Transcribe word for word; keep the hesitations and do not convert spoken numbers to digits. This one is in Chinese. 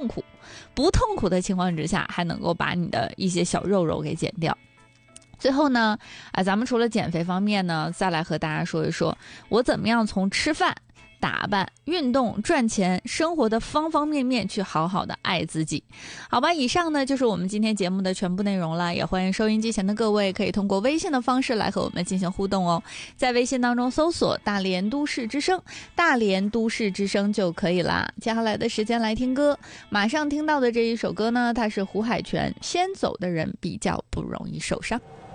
痛苦，不痛苦的情况之下还能够把你的一些小肉肉给减掉。最后呢，啊，咱们除了减肥方面呢，再来和大家说一说，我怎么样从吃饭、打扮、运动、赚钱、生活的方方面面去好好的爱自己。好吧，以上呢就是我们今天节目的全部内容了，也欢迎收音机前的各位可以通过微信的方式来和我们进行互动哦。在微信当中搜索大连都市之声，大连都市之声就可以啦。接下来的时间来听歌，马上听到的这一首歌呢，它是胡海泉，先走的人比较不容易受伤。